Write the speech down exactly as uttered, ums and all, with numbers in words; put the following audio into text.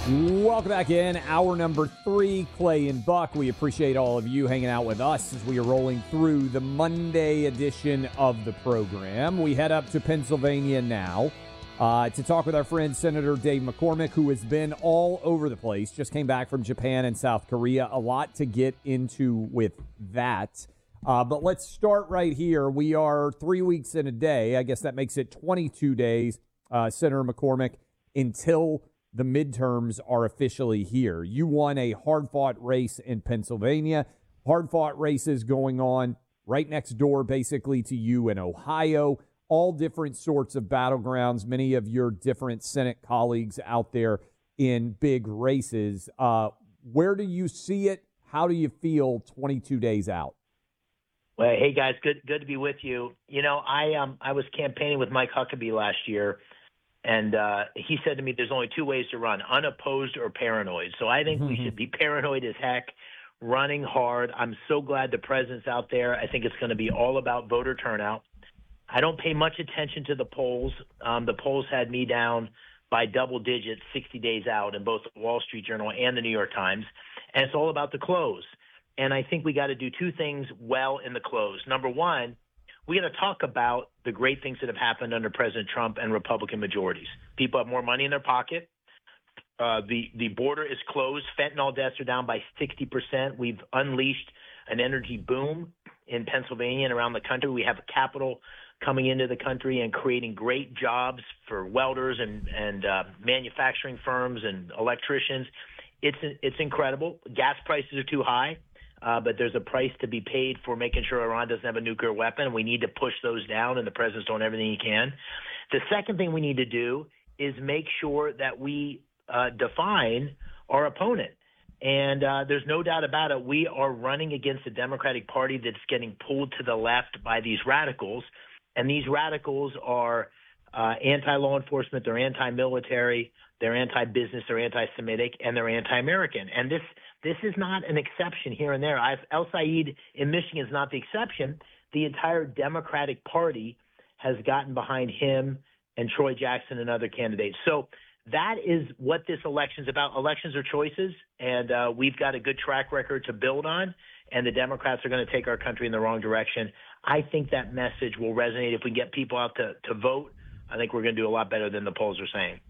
Welcome back in. Hour number three, Clay and Buck. We appreciate all of you hanging out with us as we are rolling through the Monday edition of the program. We head up to Pennsylvania now uh, to talk with our friend Senator Dave McCormick, who has been all over the place. Just came back from Japan and South Korea. A lot to get into with that. Uh, but let's start right here. We are three weeks in a day. I guess that makes it twenty-two days, uh, Senator McCormick, until the midterms are officially here. You won a hard-fought race in Pennsylvania. Hard-fought races going on right next door, basically, to you in Ohio. All different sorts of battlegrounds. Many of your different Senate colleagues out there in big races. Uh, where do you see it? How do you feel twenty-two days out? Well, hey, guys, good good to be with you. You know, I um I was campaigning with Mike Huckabee last year, and uh, he said to me, there's only two ways to run, unopposed or paranoid. So I think we should be paranoid as heck, running hard. I'm so glad the president's out there. I think it's going to be all about voter turnout. I don't pay much attention to the polls. Um, the polls had me down by double digits sixty days out in both the Wall Street Journal and the New York Times. And it's all about the close. And I think we got to do two things well in the close. Number one, we got to talk about the great things that have happened under President Trump and Republican majorities. People have more money in their pocket. Uh, the, the border is closed. Fentanyl deaths are down by sixty percent. We've unleashed an energy boom in Pennsylvania and around the country. We have capital coming into the country and creating great jobs for welders and, and uh, manufacturing firms and electricians. It's, it's incredible. Gas prices are too high. Uh, but there's a price to be paid for making sure Iran doesn't have a nuclear weapon. We need to push those down, and the president's doing everything he can. The second thing we need to do is make sure that we uh, define our opponent. And uh, there's no doubt about it. We are running against a Democratic Party that's getting pulled to the left by these radicals. And these radicals are uh, anti-law enforcement, they're anti-military, they're anti-business, they're anti-Semitic, and they're anti-American. And this This is not an exception here and there. I've, El Said in Michigan is not the exception. The entire Democratic Party has gotten behind him and Troy Jackson and other candidates. So that is what this election is about. Elections are choices, and uh, we've got a good track record to build on, and the Democrats are going to take our country in the wrong direction. I think that message will resonate if we get people out to, to vote. I think we're going to do a lot better than the polls are saying.